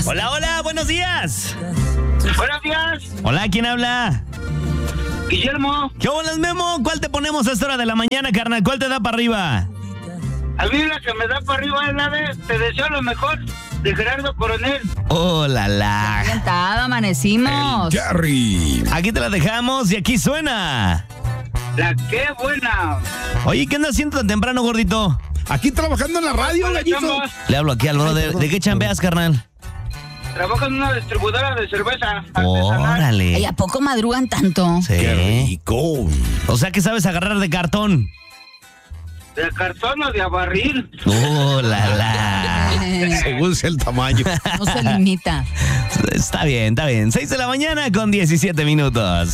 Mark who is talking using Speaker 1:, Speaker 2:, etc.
Speaker 1: Hola, hola, buenos días.
Speaker 2: Buenos días.
Speaker 1: Hola, ¿quién habla?
Speaker 2: Guillermo.
Speaker 1: ¿Qué hola, Memo? ¿Cuál te ponemos a esta hora de la mañana, carnal? ¿Cuál te da para arriba?
Speaker 2: A mí la que me da para arriba es la de Te deseo lo mejor, de Gerardo Coronel.
Speaker 1: ¡Oh, la!
Speaker 3: Cantado, amanecimos.
Speaker 4: Gary.
Speaker 1: Aquí te la dejamos y aquí suena.
Speaker 2: La que buena.
Speaker 1: Oye, ¿qué andas haciendo tan temprano, gordito?
Speaker 4: Aquí trabajando en la radio, gallito.
Speaker 2: Chamba.
Speaker 1: Le hablo aquí al brother. ¿De qué chambeas, carnal?
Speaker 2: Trabajo en una distribuidora de cerveza artesanal.
Speaker 1: Órale.
Speaker 3: ¿Y a poco madrugan tanto?
Speaker 1: Sí.
Speaker 4: Qué rico.
Speaker 1: O sea que sabes agarrar de cartón.
Speaker 2: ¿De cartón o de abarril?
Speaker 1: ¡Oh, la!
Speaker 4: Según sea el tamaño.
Speaker 3: No se limita.
Speaker 1: Está bien, está bien. 6 de la mañana con 17 minutos.